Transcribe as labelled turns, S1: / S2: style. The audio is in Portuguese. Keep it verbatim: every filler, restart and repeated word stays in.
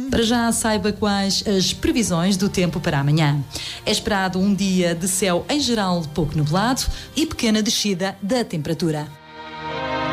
S1: Para já saiba quais as previsões do tempo para amanhã. É esperado um dia de céu em geral pouco nublado e pequena descida da temperatura.